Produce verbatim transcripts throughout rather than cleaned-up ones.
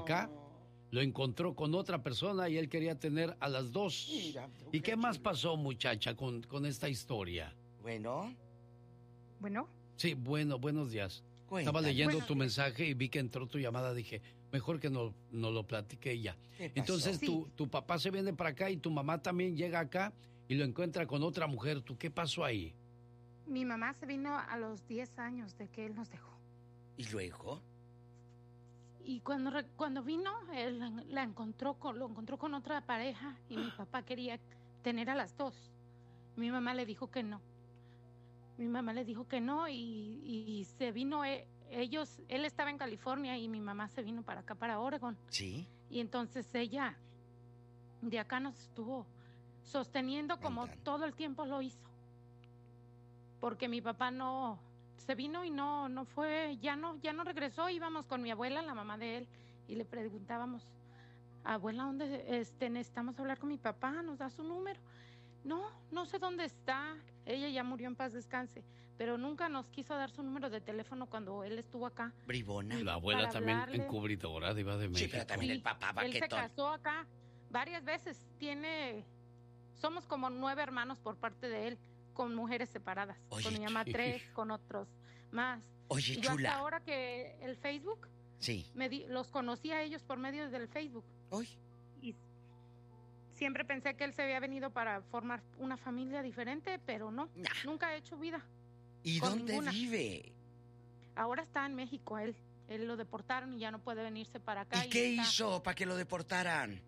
acá, lo encontró con otra persona y él quería tener a las dos. Mira, ¿Y qué más pasó, muchacha, con, con esta historia? Bueno. Bueno. Sí, bueno, buenos días. Cuéntame. Estaba leyendo Buenos tu días. mensaje y vi que entró tu llamada. Dije, mejor que no, no lo platique ella. ¿Qué pasó? Entonces, Sí. tu, tu papá se viene para acá y tu mamá también llega acá y lo encuentra con otra mujer. ¿Tú qué pasó ahí? Mi mamá se vino a los diez años de que él nos dejó. ¿Y luego? Y cuando, re- cuando vino, él la- la encontró con, lo encontró con otra pareja y mi papá quería tener a las dos. Mi mamá le dijo que no. Mi mamá le dijo que no y, y se vino, eh, ellos, él estaba en California y mi mamá se vino para acá, para Oregon. Sí. Y entonces ella de acá nos estuvo sosteniendo como Aguantando. todo el tiempo lo hizo. Porque mi papá no se vino y no no fue, ya no ya no regresó, íbamos con mi abuela, la mamá de él, y le preguntábamos, "Abuela, ¿dónde este necesitamos hablar con mi papá? ¿Nos da su número?" No, no sé dónde está. Ella ya murió en paz descanse, pero nunca nos quiso dar su número de teléfono cuando él estuvo acá. Bribona. La abuela Para también hablarle. encubridora, diva de Sí, México. pero también Sí, el papá él se baquetón. casó acá varias veces. Tiene, somos como nueve hermanos por parte de él, con mujeres separadas. Oye, con mi mamá sí. tres, con otros más. Oye, Y yo chula. hasta ahora que el Facebook, Sí. me di- los conocí a ellos por medio del Facebook. Uy. Y siempre pensé que él se había venido para formar una familia diferente, pero no, Nah. nunca ha hecho vida. ¿Y Con dónde ninguna. vive? Ahora está en México él. Él lo deportaron y ya no puede venirse para acá. ¿Y qué está- hizo para que lo deportaran?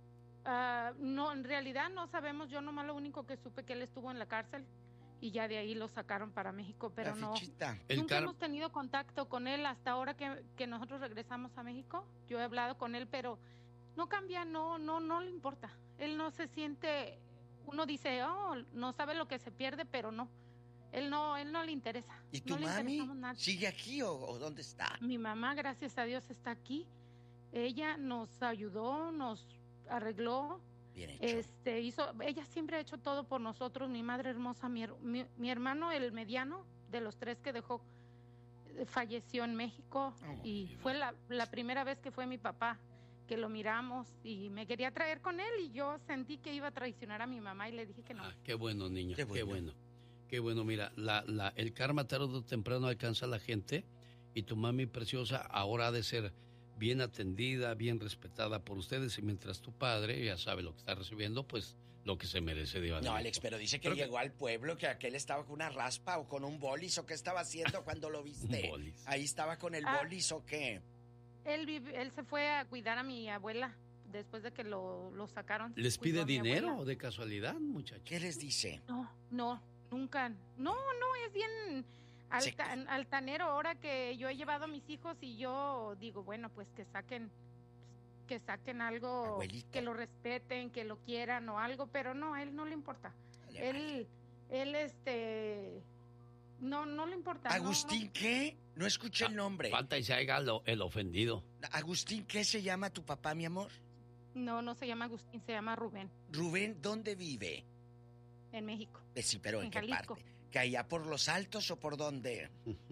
Ah, no, en realidad no sabemos. Yo nomás lo único que supe que él estuvo en la cárcel y ya de ahí lo sacaron para México, pero La no. fichita. El Nunca car- hemos tenido contacto con él hasta ahora que, que nosotros regresamos a México. Yo he hablado con él, pero no cambia, no, no, no le importa. Él no se siente, uno dice, oh, no sabe lo que se pierde, pero no. Él no, él no le interesa. ¿Y tu no le mami interesamos nada. sigue aquí o, o dónde está? Mi mamá, gracias a Dios, está aquí. Ella nos ayudó, nos arregló. Bien hecho. Este, hizo, ella siempre ha hecho todo por nosotros, mi madre hermosa, mi, her- mi, mi hermano, el mediano de los tres que dejó, eh, falleció en México Oh, y mi fue la, la primera vez que fue mi papá, que lo miramos y me quería traer con él y yo sentí que iba a traicionar a mi mamá y le dije que no. Ah, qué bueno, niña, Qué qué bueno. bueno. Qué bueno, mira, la, la, el karma tarde o temprano alcanza a la gente y tu mami preciosa ahora ha de ser bien atendida, bien respetada por ustedes y mientras tu padre ya sabe lo que está recibiendo, pues lo que se merece, Diva de No, México. Alex, pero dice que Pero- llegó al pueblo, que aquel estaba con una raspa o con un bolis, o qué estaba haciendo cuando lo viste. Un bolis. Ahí estaba con el Ah. bolis o qué. Él, vive- él se fue a cuidar a mi abuela después de que lo, lo sacaron. ¿Les Cuidó pide a mi dinero abuela. de casualidad, muchacho? ¿Qué les dice? No, no, nunca. No, no, es bien alta- altanero. Ahora que yo he llevado a mis hijos y yo digo, bueno, pues que saquen, que saquen algo, Abuelito. que lo respeten, que lo quieran o algo, pero no, a él no le importa. Vale, Él, él, este, no, no le importa. no, ¿Agustín qué? No escuché el nombre. Falta y se haga lo- el ofendido. Agustín, ¿qué se llama tu papá, mi amor? No, no, no se llama Agustín, se llama Rubén, Rubén, ¿dónde vive? en México. Eh, sí, pero ¿en, En qué Jalisco. parte? ¿Que allá por los altos o por dónde?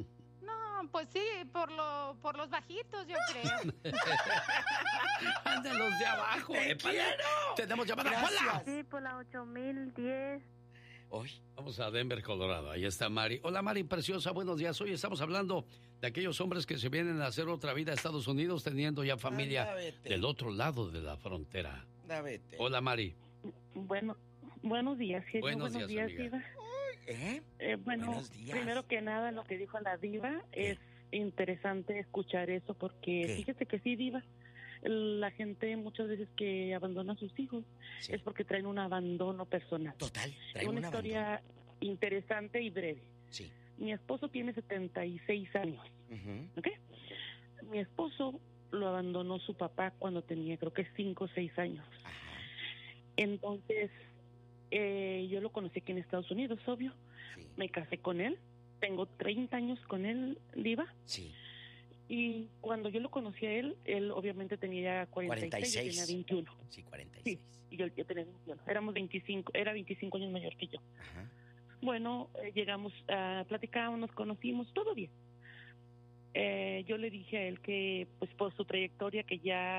No, pues sí, por lo, por los bajitos, yo creo. ¡Ande los de abajo! ¡Te épale! quiero! ¡Tenemos llamada! Gracias. ¡Hola! Sí, por la ocho mil diez. Hoy. Vamos a Denver, Colorado. Ahí está Mari. Hola, Mari, preciosa. Buenos días. Hoy estamos hablando de aquellos hombres que se vienen a hacer otra vida a Estados Unidos teniendo ya familia Anda, vete. del otro lado de la frontera. Da, vete. Hola, Mari. Bueno, buenos días, genio. Buenos días, amiga. Diva. ¿Eh? Eh, bueno, Buenos días. primero que nada, lo que dijo la diva, ¿Qué? es interesante escuchar eso porque ¿Qué? fíjese que sí, diva, la gente muchas veces que abandona a sus hijos Sí. es porque traen un abandono personal. Total, Es traigo una una historia interesante y breve. Sí. Mi esposo tiene setenta y seis años, Ujú. ¿ok? Mi esposo lo abandonó su papá cuando tenía creo que cinco o seis años. Ajá. Entonces, eh, yo lo conocí aquí en Estados Unidos, obvio. Sí. Me casé con él. Tengo treinta años con él, Diva. Sí. Y cuando yo lo conocí a él, él obviamente tenía cuarenta y seis, cuarenta y seis. yo tenía veintiuno. Sí, cuarenta y Sí, seis. y yo, yo tenía veintiuno. Éramos veinticinco, era veinticinco años mayor que yo. Ajá. Bueno, eh, llegamos a platicamos, nos conocimos, todo bien. Eh, yo le dije a él que, pues por su trayectoria, que ya